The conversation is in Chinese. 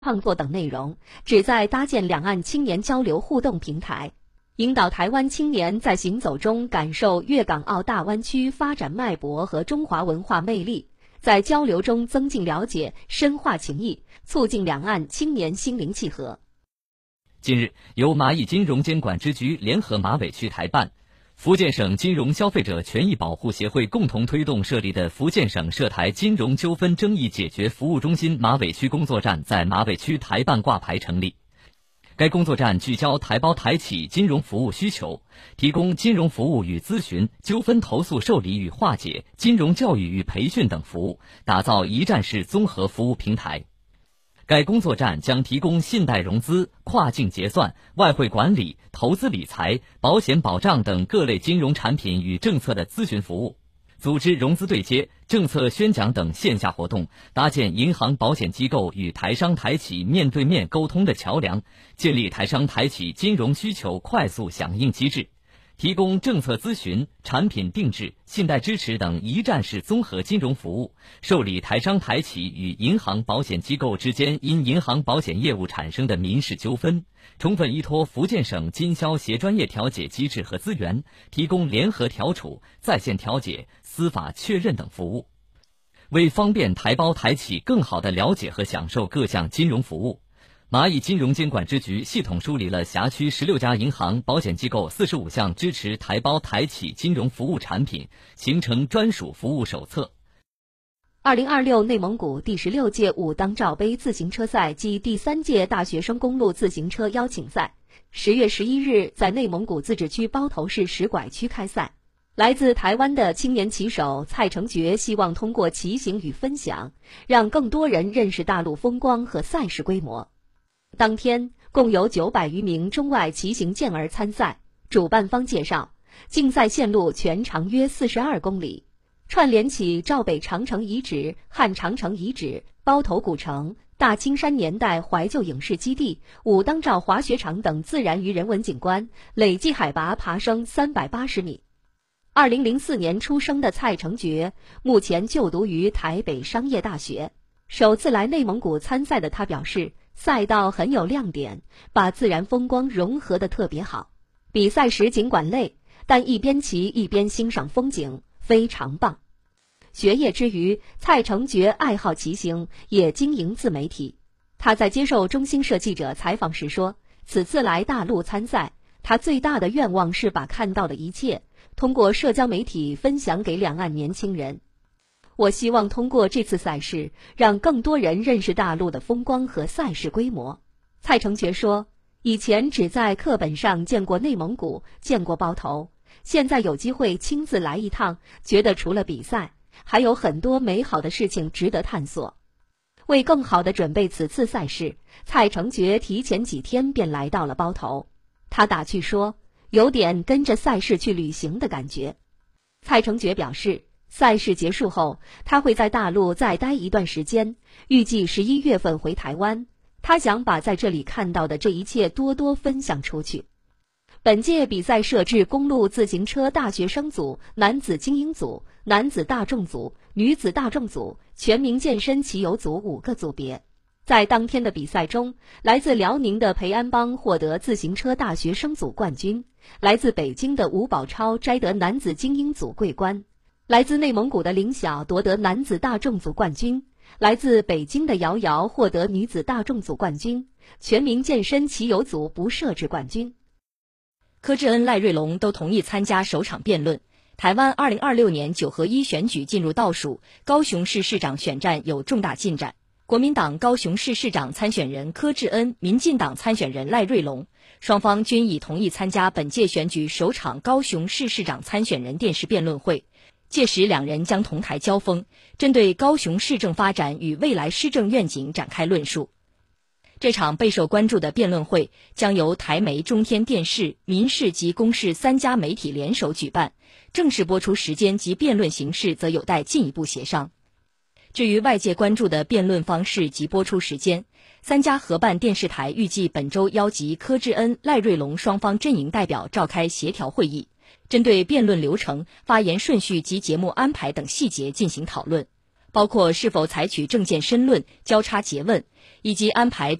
创作等内容，旨在搭建两岸青年交流互动平台，引导台湾青年在行走中感受粤港澳大湾区发展脉搏和中华文化魅力，在交流中增进了解、深化情谊，促进两岸青年心灵契合。 近日，由蚂蚁金融监管支局联合马尾区台办、福建省金融消费者权益保护协会共同推动设立的福建省涉台金融纠纷争议解决服务中心马尾区工作站在马尾区台办挂牌成立。该工作站聚焦台胞台企金融服务需求，提供金融服务与咨询、纠纷投诉受理与化解、金融教育与培训等服务，打造一站式综合服务平台。该工作站将提供信贷融资、跨境结算、外汇管理、投资理财、保险保障等各类金融产品与政策的咨询服务，组织融资对接、政策宣讲等线下活动，搭建银行保险机构与台商台企面对面沟通的桥梁，建立台商台企金融需求快速响应机制，提供政策咨询、产品定制、信贷支持等一站式综合金融服务，受理台商台企与银行保险机构之间因银行保险业务产生的民事纠纷，充分依托福建省经销协专业调解机制和资源，提供联合调处、在线调解、司法确认等服务。为方便台胞台企更好地了解和享受各项金融服务，蚂蚁金融监管支局系统梳理了辖区16家银行、保险机构45项支持台胞台企金融服务产品，形成专属服务手册。 2026内蒙古第16届武当罩杯自行车赛暨第3届大学生公路自行车邀请赛10月11日在内蒙古自治区包头市石拐区开赛。来自台湾的青年骑手蔡成觉希望通过骑行与分享，让更多人认识大陆风光和赛事规模。当天共有900余名中外骑行健儿参赛。主办方介绍，竞赛线路全长约42公里，串联起赵北长城遗址、汉长城遗址、包头古城、大青山年代怀旧影视基地、武当罩滑雪场等自然与人文景观，累计海拔爬升380米。2004年出生的蔡成觉，目前就读于台北商业大学。首次来内蒙古参赛的他表示，赛道很有亮点，把自然风光融合得特别好。比赛时尽管累，但一边骑一边欣赏风景，非常棒。学业之余，蔡成觉爱好骑行，也经营自媒体。他在接受中新社记者采访时说，此次来大陆参赛，他最大的愿望是把看到的一切通过社交媒体分享给两岸年轻人。我希望通过这次赛事，让更多人认识大陆的风光和赛事规模。蔡成觉说，以前只在课本上见过内蒙古，见过包头，现在有机会亲自来一趟，觉得除了比赛，还有很多美好的事情值得探索。为更好地准备此次赛事，蔡成觉提前几天便来到了包头。他打趣说，有点跟着赛事去旅行的感觉。蔡成觉表示，赛事结束后，他会在大陆再待一段时间，预计11月份回台湾。他想把在这里看到的这一切多多分享出去。本届比赛设置公路自行车大学生组、男子精英组、男子大众组、女子大众组、全民健身骑游组5个组别。在当天的比赛中，来自辽宁的裴安邦获得自行车大学生组冠军，来自北京的吴宝超摘得男子精英组桂冠，来自内蒙古的林晓夺得男子大众组冠军，来自北京的姚瑶获得女子大众组冠军，全民健身骑游组不设置冠军。 柯志恩、赖瑞龙都同意参加首场辩论。台湾2026年9合1选举进入倒数，高雄市市长选战有重大进展。国民党高雄市市长参选人柯志恩、民进党参选人赖瑞龙，双方均已同意参加本届选举首场高雄市市长参选人电视辩论会。届时两人将同台交锋，针对高雄市政发展与未来施政愿景展开论述。这场备受关注的辩论会将由台媒、中天电视、民视及公视3家媒体联手举办，正式播出时间及辩论形式则有待进一步协商。至于外界关注的辩论方式及播出时间，3家合办电视台预计本周邀集柯志恩、赖瑞龙双方阵营代表召开协调会议，针对辩论流程、发言顺序及节目安排等细节进行讨论。 包括是否采取政见申论、交叉诘问，以及安排